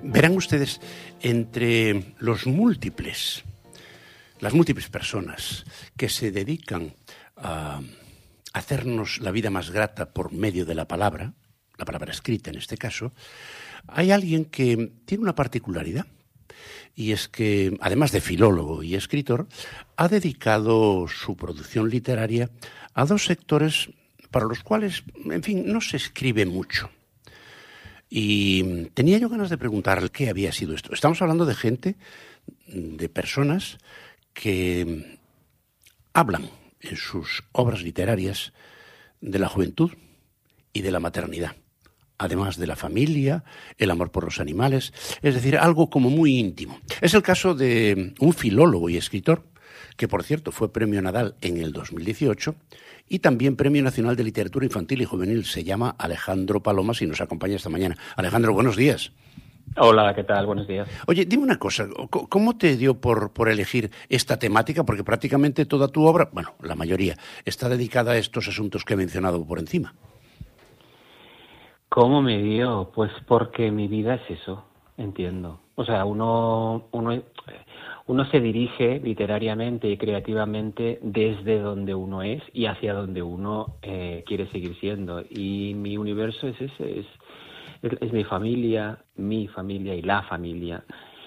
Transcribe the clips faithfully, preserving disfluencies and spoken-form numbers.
Verán ustedes, entre los múltiples, las múltiples personas que se dedican a hacernos la vida más grata por medio de la palabra, la palabra escrita en este caso, hay alguien que tiene una particularidad, y es que, además de filólogo y escritor, ha dedicado su producción literaria a dos sectores para los cuales, en fin, no se escribe mucho. Y tenía yo ganas de preguntarle qué había sido esto. Estamos hablando de gente, de personas que hablan en sus obras literarias de la juventud y de la maternidad, además de la familia, el amor por los animales, es decir, algo como muy íntimo. Es el caso de un filólogo y escritor, que por cierto fue Premio Nadal en el dos mil dieciocho y también Premio Nacional de Literatura Infantil y Juvenil. Se llama Alejandro Palomas y nos acompaña esta mañana. Alejandro, buenos días. Hola, ¿qué tal? Buenos días. Oye, dime una cosa, ¿cómo te dio por, por elegir esta temática? Porque prácticamente toda tu obra, bueno, la mayoría, está dedicada a estos asuntos que he mencionado por encima. ¿Cómo me dio? Pues porque mi vida es eso, entiendo. O sea, uno, uno, uno se dirige literariamente y creativamente desde donde uno es y hacia donde uno eh, quiere seguir siendo. Y mi universo es ese, es, es, es mi familia, mi familia y la familia.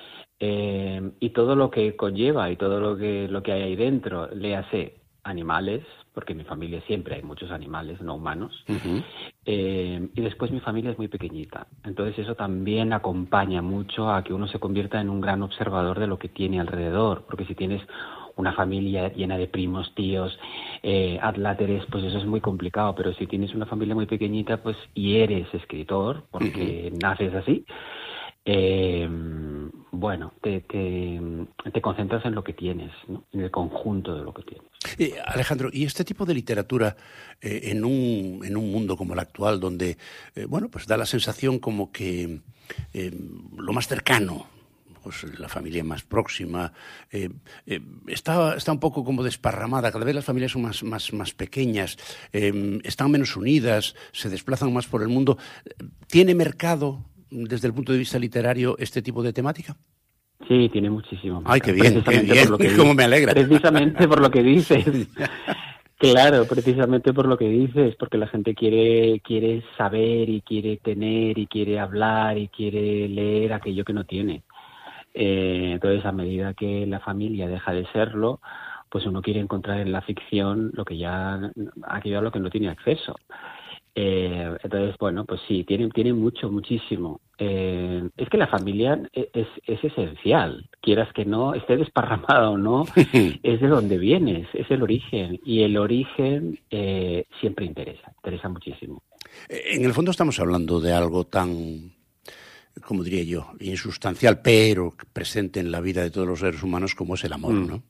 Eh, y todo lo que conlleva y todo lo que, lo que hay ahí dentro, léase animales, porque en mi familia siempre hay muchos animales no humanos, uh-huh. eh, y después mi familia es muy pequeñita, entonces eso también acompaña mucho a que uno se convierta en un gran observador de lo que tiene alrededor, porque si tienes una familia llena de primos, tíos, eh, adláteres, pues eso es muy complicado, pero si tienes una familia muy pequeñita, pues y eres escritor, porque uh-huh. naces así, Eh, bueno, te, te, te concentras en lo que tienes, ¿no? En el conjunto de lo que tienes. Eh, Alejandro, ¿y este tipo de literatura eh, en, un, en un mundo como el actual, donde, eh, bueno, pues da la sensación como que eh, lo más cercano, pues la familia más próxima, eh, eh, está, está un poco como desparramada, cada vez las familias son más, más, más pequeñas, eh, están menos unidas, se desplazan más por el mundo? ¿Tiene mercado desde el punto de vista literario este tipo de temática? Sí, tiene muchísimo. Ay, qué bien, qué bien, cómo me alegra. Precisamente por lo que dices. Claro, precisamente por lo que dices, porque la gente quiere, quiere saber y quiere tener y quiere hablar y quiere leer aquello que no tiene. Eh, entonces, a medida que la familia deja de serlo, pues uno quiere encontrar en la ficción lo que ya, aquello a lo que no tiene acceso. Eh, entonces, bueno, pues sí, tiene, tiene mucho, muchísimo. Eh, es que la familia es, es esencial, quieras que no, esté desparramada o no, es de donde vienes, es el origen. Y el origen eh, siempre interesa, interesa muchísimo. En el fondo estamos hablando de algo tan, como diría yo, insustancial, pero presente en la vida de todos los seres humanos, como es el amor, mm. ¿no?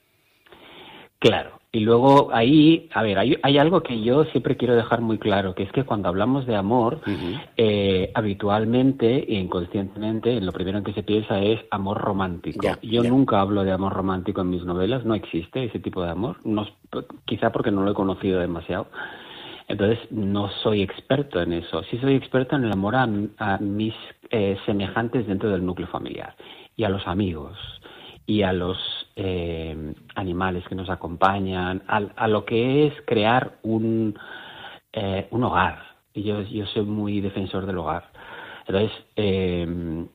Claro, y luego ahí, a ver, hay, hay algo que yo siempre quiero dejar muy claro, que es que cuando hablamos de amor, uh-huh. eh, habitualmente e inconscientemente, lo primero en que se piensa es amor romántico. Yeah, yo yeah. nunca hablo de amor romántico en mis novelas, no existe ese tipo de amor, no, quizá porque no lo he conocido demasiado. Entonces, no soy experto en eso. Sí soy experto en el amor a, a mis eh, semejantes dentro del núcleo familiar y a los amigos y a los eh, animales que nos acompañan, a, a lo que es crear un, eh, un hogar. Y yo, yo soy muy defensor del hogar. Entonces, eh,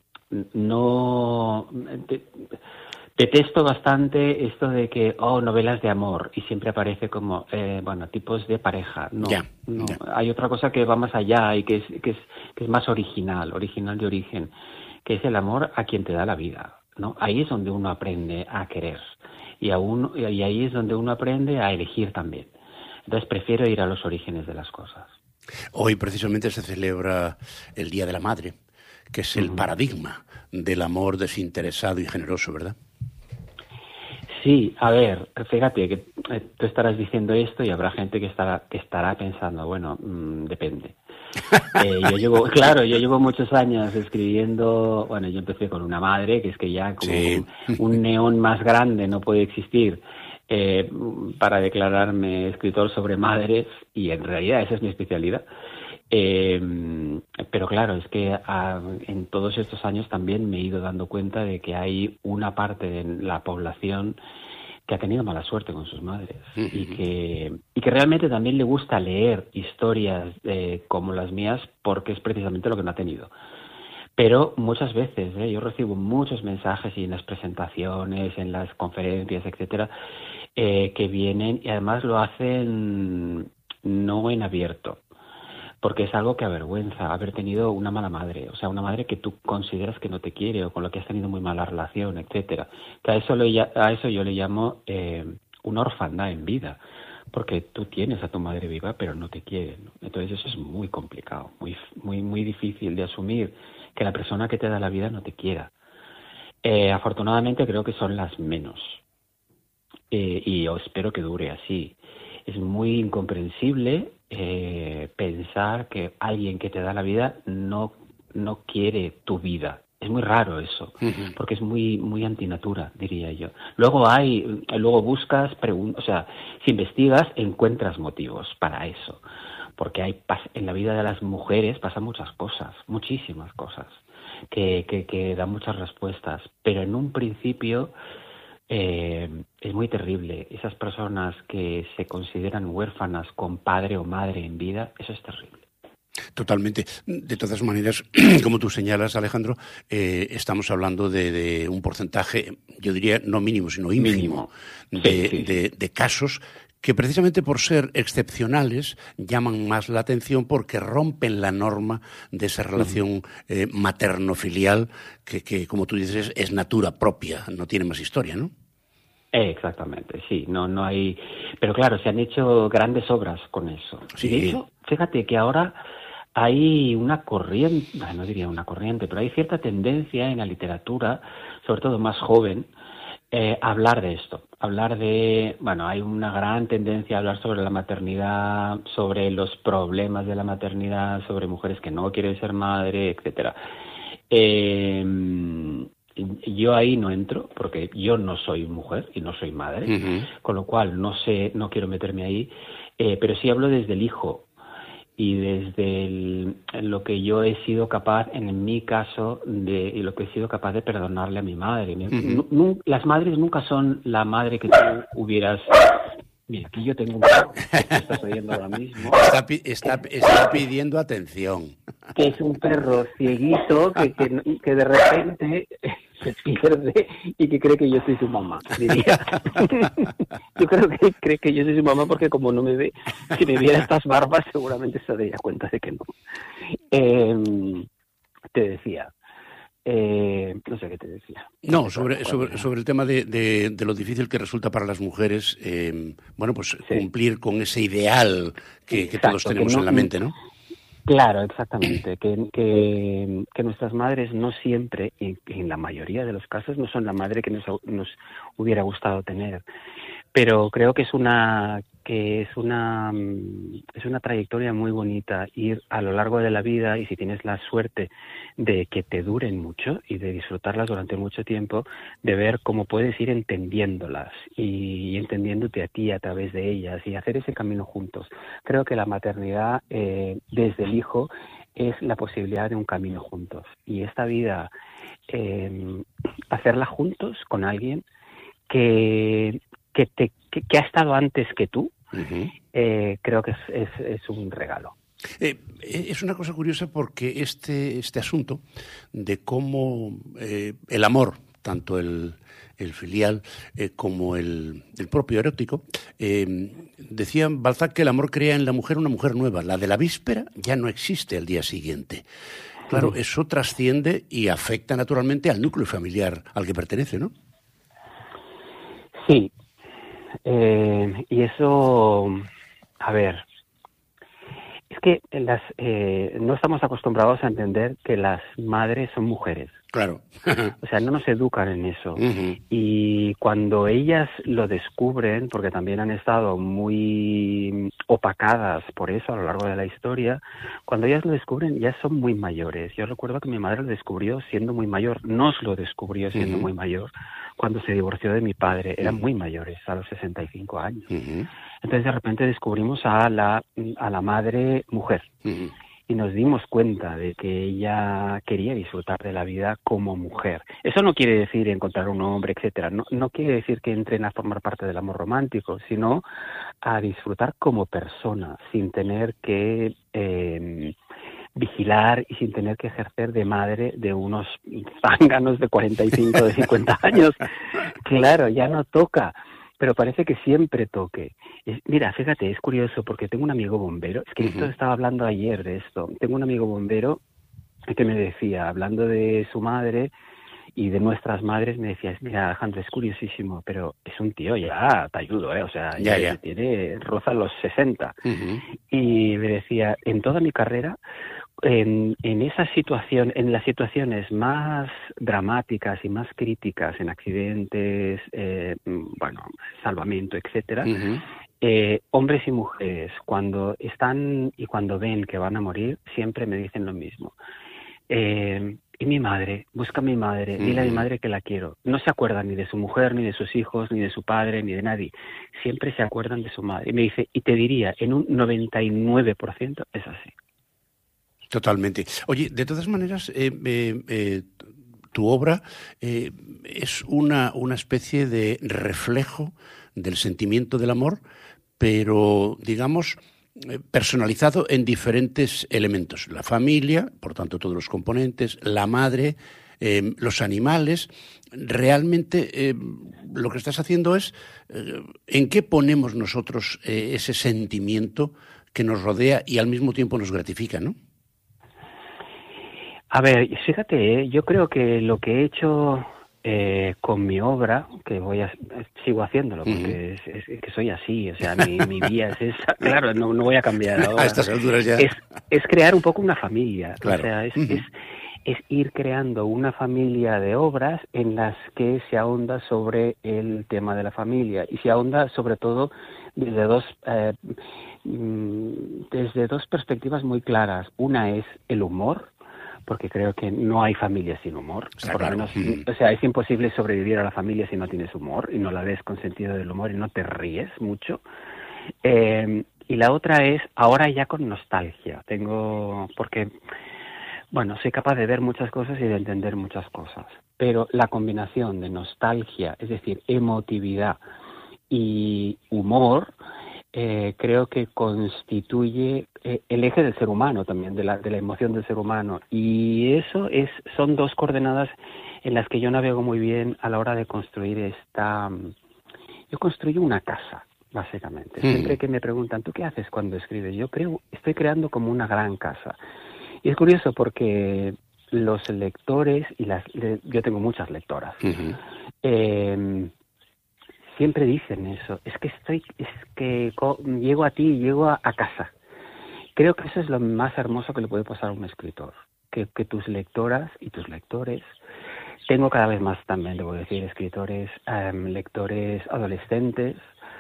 no... De, detesto bastante esto de que, oh, novelas de amor, y siempre aparece como, eh, bueno, tipos de pareja. No, yeah, no. Yeah. Hay otra cosa que va más allá y que es, que es, que es más original, original de origen, que es el amor a quien te da la vida, ¿no? Ahí es donde uno aprende a querer y, a uno, y ahí es donde uno aprende a elegir también. Entonces prefiero ir a los orígenes de las cosas. Hoy precisamente se celebra el Día de la Madre, que es el uh-huh. paradigma del amor desinteresado y generoso, ¿verdad? Sí, a ver, fíjate que eh, tú estarás diciendo esto y habrá gente que estará que estará pensando, bueno, mmm, depende. Eh, yo llevo, claro, yo llevo muchos años escribiendo, bueno, yo empecé con una madre, que es que ya como sí. un, un neón más grande no puede existir eh, para declararme escritor sobre madres, y en realidad esa es mi especialidad. Eh, Pero claro, es que a, en todos estos años también me he ido dando cuenta de que hay una parte de la población que ha tenido mala suerte con sus madres uh-huh. y que y que realmente también le gusta leer historias eh, como las mías porque es precisamente lo que no ha tenido. Pero muchas veces, ¿eh? yo recibo muchos mensajes y en las presentaciones, en las conferencias, etcétera, eh, que vienen y además lo hacen no en abierto, porque es algo que avergüenza haber tenido una mala madre, o sea, una madre que tú consideras que no te quiere o con la que has tenido muy mala relación, etcétera. Que a eso, le, a eso yo le llamo eh, una orfandad en vida, porque tú tienes a tu madre viva pero no te quiere, ¿no? Entonces eso es muy complicado, muy, muy, muy difícil de asumir, que la persona que te da la vida no te quiera. Eh, afortunadamente creo que son las menos eh, y yo espero que dure así. Es muy incomprensible eh, pensar que alguien que te da la vida no, no quiere tu vida. Es muy raro eso, uh-huh. porque es muy muy antinatura, diría yo. Luego hay, luego buscas, pregun- o sea, si investigas, encuentras motivos para eso. Porque hay en la vida de las mujeres pasan muchas cosas, muchísimas cosas, que, que, que dan muchas respuestas. Pero en un principio eh, es muy terrible. Esas personas que se consideran huérfanas con padre o madre en vida, eso es terrible. Totalmente. De todas maneras, como tú señalas, Alejandro, eh, estamos hablando de, de un porcentaje, yo diría, no mínimo, sino ínfimo, mínimo. De, Sí, sí. De, de casos que precisamente por ser excepcionales llaman más la atención porque rompen la norma de esa relación uh-huh. eh, materno-filial que, que, como tú dices, es natura propia, no tiene más historia, ¿no? Exactamente, sí, no, no hay... Pero claro, se han hecho grandes obras con eso. Sí. Y de hecho, fíjate que ahora hay una corriente, no diría una corriente, pero hay cierta tendencia en la literatura, sobre todo más joven, Eh, hablar de esto, hablar de, bueno, hay una gran tendencia a hablar sobre la maternidad, sobre los problemas de la maternidad, sobre mujeres que no quieren ser madre, etcétera. Eh, yo ahí no entro porque yo no soy mujer y no soy madre, uh-huh. con lo cual no sé, no quiero meterme ahí, eh, pero sí hablo desde el hijo. Y desde el, lo que yo he sido capaz, en mi caso, de y lo que he sido capaz de perdonarle a mi madre. Uh-huh. No, las madres nunca son la madre que tú hubieras... Mira, aquí yo tengo un perro que estás oyendo ahora mismo. Está, está, está pidiendo atención. Que es un perro cieguito que, que, que de repente se pierde y que cree que yo soy su mamá, diría. Yo creo que cree que yo soy su mamá porque como no me ve, si me viera estas barbas seguramente se daría cuenta de que no. Eh, te decía... Eh, no sé qué te decía. No, sobre, sobre, sobre el tema de, de, de lo difícil que resulta para las mujeres, eh, bueno, pues sí. cumplir con ese ideal que, Exacto, que todos tenemos que no, en la mente, ¿no? Claro, exactamente. Que, que, que nuestras madres no siempre, y en la mayoría de los casos, no son la madre que nos, nos hubiera gustado tener. Pero creo que es una que es una es una trayectoria muy bonita ir a lo largo de la vida, y si tienes la suerte de que te duren mucho y de disfrutarlas durante mucho tiempo, de ver cómo puedes ir entendiéndolas y, y entendiéndote a ti a través de ellas y hacer ese camino juntos. Creo que la maternidad eh, desde el hijo es la posibilidad de un camino juntos, y esta vida eh, hacerla juntos con alguien que que, te, que, que ha estado antes que tú, uh-huh. eh, creo que es, es, es un regalo. Eh, es una cosa curiosa porque este, este asunto de cómo eh, el amor, tanto el, el filial eh, como el, el propio erótico, eh, decía Balzac que el amor crea en la mujer una mujer nueva. La de la víspera ya no existe al día siguiente. Claro, uh-huh. eso trasciende y afecta naturalmente al núcleo familiar al que pertenece, ¿no? Sí. Eh, y eso, a ver, es que las, eh, no estamos acostumbrados a entender que las madres son mujeres. Claro. O sea, no nos educan en eso. Uh-huh. Y cuando ellas lo descubren, porque también han estado muy opacadas por eso a lo largo de la historia, cuando ellas lo descubren ya son muy mayores. Yo recuerdo que mi madre lo descubrió siendo muy mayor, nos lo descubrió siendo uh-huh. muy mayor, cuando se divorció de mi padre. Eran uh-huh. muy mayores, a los sesenta y cinco años. Uh-huh. Entonces de repente descubrimos a la, a la madre mujer. Uh-huh. y nos dimos cuenta de que ella quería disfrutar de la vida como mujer. Eso no quiere decir encontrar un hombre, etcétera. No, no quiere decir que entren a formar parte del amor romántico, sino a disfrutar como persona, sin tener que eh, vigilar y sin tener que ejercer de madre de unos zánganos de cuarenta y cinco, de cincuenta años. Claro, ya no toca. Pero parece que siempre toque. Es, mira, fíjate, es curioso porque tengo un amigo bombero, es que uh-huh. esto estaba hablando ayer de esto, tengo un amigo bombero que me decía, hablando de su madre y de nuestras madres, me decía, mira, Alejandro, es curiosísimo, pero es un tío ya talludo, ¿eh? O sea, ya, ya, ya. tiene, roza los sesenta. Uh-huh. Y me decía, en toda mi carrera, En, en esa situación, en las situaciones más dramáticas y más críticas, en accidentes, eh, bueno, salvamento, etcétera, uh-huh. eh, hombres y mujeres, cuando están y cuando ven que van a morir, siempre me dicen lo mismo. Eh, y mi madre, busca a mi madre, uh-huh. dile a mi madre que la quiero. No se acuerdan ni de su mujer, ni de sus hijos, ni de su padre, ni de nadie. Siempre se acuerdan de su madre. Y me dice, y te diría, en un noventa y nueve por ciento es así. Totalmente. Oye, de todas maneras, eh, eh, eh, tu obra eh, es una, una especie de reflejo del sentimiento del amor, pero, digamos, eh, personalizado en diferentes elementos. La familia, por tanto, todos los componentes, la madre, eh, los animales. Realmente eh, lo que estás haciendo es eh, ¿en qué ponemos nosotros eh, ese sentimiento que nos rodea y al mismo tiempo nos gratifica, ¿no? A ver, fíjate, ¿eh? yo creo que lo que he hecho eh, con mi obra, que voy a sigo haciéndolo porque uh-huh. es, es que soy así, o sea, mi, mi vida es esa, claro, no, no voy a cambiar ahora. A estas alturas ya. Es, es crear un poco una familia, claro. o sea, es, uh-huh. es, es ir creando una familia de obras en las que se ahonda sobre el tema de la familia y se ahonda sobre todo desde dos eh, desde dos perspectivas muy claras. Una es el humor, porque creo que no hay familia sin humor. Está por claro. lo menos, mm. o sea, es imposible sobrevivir a la familia si no tienes humor y no la ves con sentido del humor y no te ríes mucho. Eh, y la otra es ahora ya con nostalgia. Tengo, porque, bueno, soy capaz de ver muchas cosas y de entender muchas cosas, pero la combinación de nostalgia, es decir, emotividad y humor, Eh, creo que constituye eh, el eje del ser humano también, de la, de la emoción del ser humano. Y eso es son dos coordenadas en las que yo navego muy bien a la hora de construir esta... Yo construyo una casa, básicamente. Mm. Siempre que me preguntan, ¿tú qué haces cuando escribes? Yo creo, estoy creando como una gran casa. Y es curioso porque los lectores, y las yo tengo muchas lectoras, uh-huh. eh, siempre dicen eso, es que estoy, es que co- llego a ti, llego a, a casa. Creo que eso es lo más hermoso que le puede pasar a un escritor, que, que tus lectoras y tus lectores, tengo cada vez más también, debo decir, escritores, um, lectores adolescentes,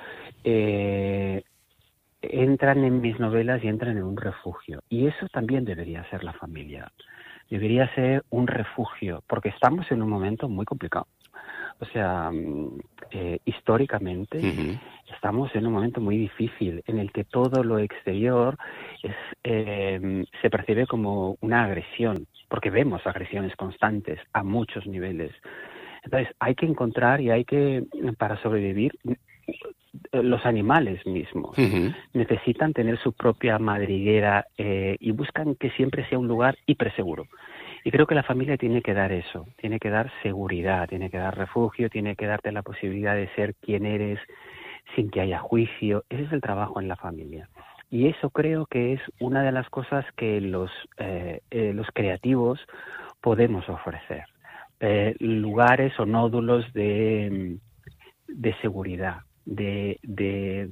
eh, entran en mis novelas y entran en un refugio. Y eso también debería ser la familia, debería ser un refugio, porque estamos en un momento muy complicado. O sea, eh, históricamente uh-huh. estamos en un momento muy difícil en el que todo lo exterior es, eh, se percibe como una agresión, porque vemos agresiones constantes a muchos niveles. Entonces hay que encontrar y hay que, para sobrevivir, los animales mismos uh-huh. necesitan tener su propia madriguera eh, y buscan que siempre sea un lugar hiperseguro. Y creo que la familia tiene que dar eso, tiene que dar seguridad, tiene que dar refugio, tiene que darte la posibilidad de ser quien eres sin que haya juicio. Ese es el trabajo en la familia. Y eso creo que es una de las cosas que los, eh, eh, los creativos podemos ofrecer. Eh, lugares o nódulos de, de seguridad, de... de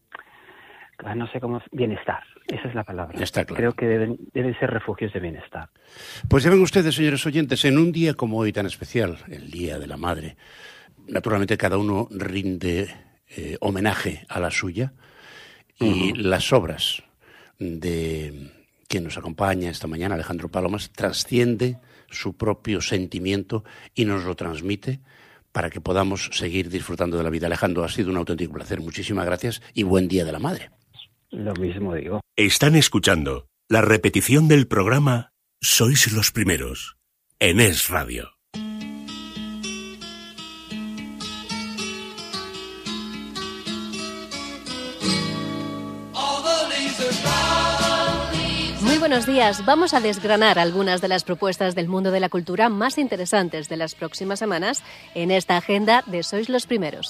no sé cómo, bienestar, esa es la palabra. Está claro. Creo que deben, deben ser refugios de bienestar. Pues ya ven ustedes, señores oyentes, en un día como hoy tan especial, el Día de la Madre, naturalmente cada uno rinde eh, homenaje a la suya y uh-huh. las obras de quien nos acompaña esta mañana, Alejandro Palomas, trasciende su propio sentimiento y nos lo transmite para que podamos seguir disfrutando de la vida. Alejandro, ha sido un auténtico placer. Muchísimas gracias y buen Día de la Madre. Lo mismo digo. Están escuchando La repetición del programa Sois los Primeros, en Es Radio. Muy buenos días. Vamos a desgranar algunas de las propuestas del mundo de la cultura más interesantes de las próximas semanas en esta agenda de Sois los Primeros.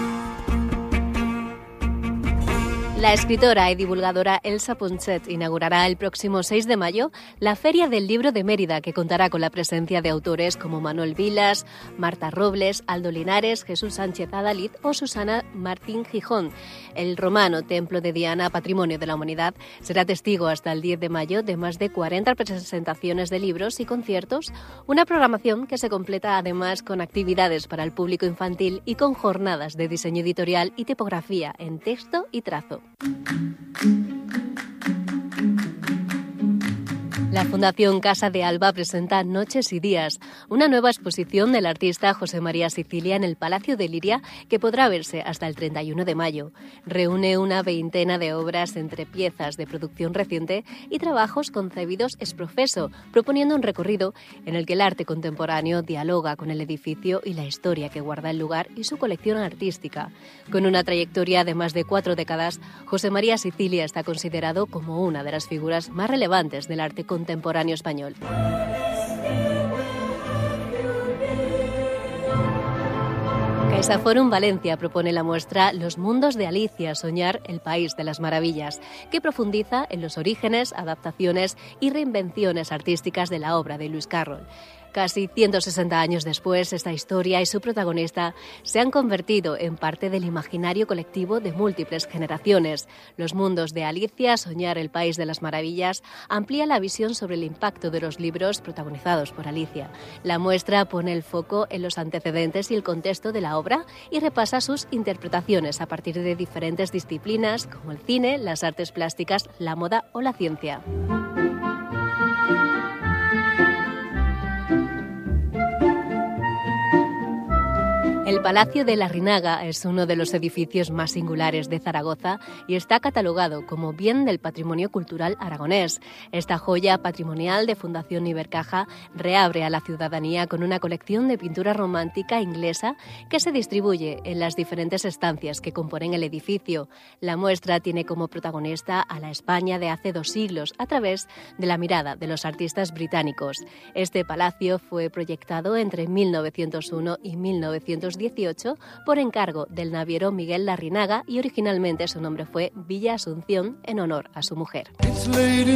La escritora y divulgadora Elsa Ponset inaugurará el próximo seis de mayo la Feria del Libro de Mérida, que contará con la presencia de autores como Manuel Vilas, Marta Robles, Aldo Linares, Jesús Sánchez Adalid o Susana Martín Gijón. El romano Templo de Diana, Patrimonio de la Humanidad, será testigo hasta el diez de mayo de más de cuarenta presentaciones de libros y conciertos, una programación que se completa además con actividades para el público infantil y con jornadas de diseño editorial y tipografía en texto y trazo. La Fundación Casa de Alba presenta Noches y Días, una nueva exposición del artista José María Sicilia en el Palacio de Liria que podrá verse hasta el treinta y uno de mayo. Reúne una veintena de obras entre piezas de producción reciente y trabajos concebidos ex professo, proponiendo un recorrido en el que el arte contemporáneo dialoga con el edificio y la historia que guarda el lugar y su colección artística. Con una trayectoria de más de cuatro décadas, José María Sicilia está considerado como una de las figuras más relevantes del arte contemporáneo contemporáneo español. CaixaForum Valencia propone la muestra Los mundos de Alicia, soñar el país de las maravillas, que profundiza en los orígenes, adaptaciones y reinvenciones artísticas de la obra de Lewis Carroll. Casi ciento sesenta años después, esta historia y su protagonista se han convertido en parte del imaginario colectivo de múltiples generaciones. Los mundos de Alicia, soñar el país de las maravillas, amplía la visión sobre el impacto de los libros protagonizados por Alicia. La muestra pone el foco en los antecedentes y el contexto de la obra y repasa sus interpretaciones a partir de diferentes disciplinas como el cine, las artes plásticas, la moda o la ciencia. El Palacio de Larrinaga es uno de los edificios más singulares de Zaragoza y está catalogado como Bien del Patrimonio Cultural Aragonés. Esta joya patrimonial de Fundación Ibercaja reabre a la ciudadanía con una colección de pintura romántica inglesa que se distribuye en las diferentes estancias que componen el edificio. La muestra tiene como protagonista a la España de hace dos siglos a través de la mirada de los artistas británicos. Este palacio fue proyectado entre mil novecientos uno y mil novecientos dieciocho por encargo del naviero Miguel Larrinaga y originalmente su nombre fue Villa Asunción en honor a su mujer.